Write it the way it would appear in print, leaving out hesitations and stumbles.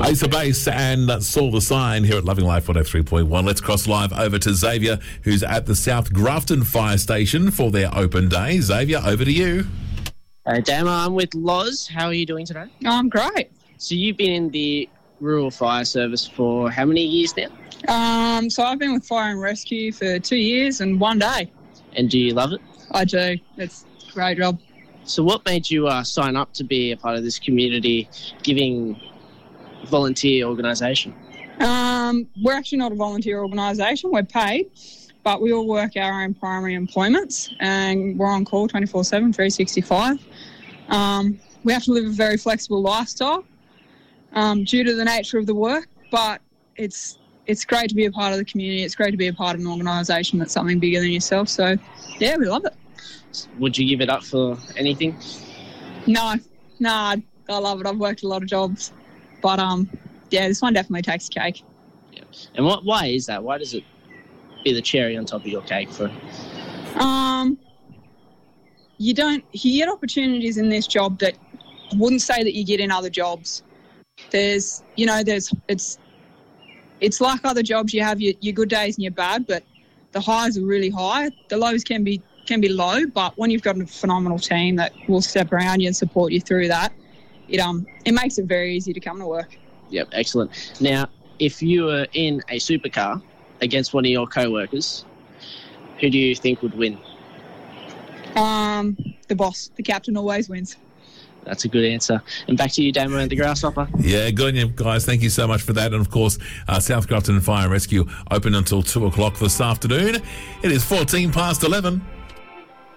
Ace of Base and Saw the Sign here at Loving Life 103.1. Let's cross live over to Xavier, who's at the South Grafton Fire Station for their open day. Xavier, over to you. Hey, Damo, I'm with Loz. How are you doing today? I'm great. So you've been in the Rural Fire Service for how many years now? So I've been with Fire and Rescue for 2 years and 1 day. And do you love it? I do. It's a great job. So what made you sign up to be a part of this community giving volunteer organisation? We're actually not a volunteer organisation. We're paid, but we all work our own primary employments and we're on call 24/7, 365. We have to live a very flexible lifestyle due to the nature of the work, but it's great to be a part of the community. It's great to be a part of an organisation that's something bigger than yourself. So, yeah, we love it. Would you give it up for anything? No, I love it. I've worked a lot of jobs, but yeah, this one definitely takes the cake. Yeah. And why is that? Why does it be the cherry on top of your cake for? You get opportunities in this job that I wouldn't say that you get in other jobs. It's like other jobs. You have your good days and your bad, but the highs are really high. The lows can be low, but when you've got a phenomenal team that will step around you and support you through that, it makes it very easy to come to work. Yep, excellent. Now, if you were in a supercar against one of your co-workers, who do you think would win? The boss, the captain, always wins. That's a good answer. And back to you, Damo and the Grasshopper. Yeah, good on you guys. Thank you so much for that. And of course, South Grafton Fire and Rescue open until 2 o'clock this afternoon. It is 14 past 11.